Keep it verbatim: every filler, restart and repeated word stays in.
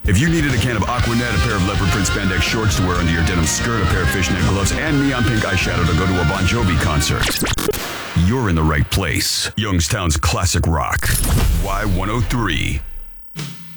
If you needed a can of Aquanet, a pair of leopard print spandex shorts to wear under your denim skirt, a pair of fishnet gloves, and neon pink eyeshadow to go to a Bon Jovi concert, you're in the right place. Youngstown's classic rock. Y one oh three.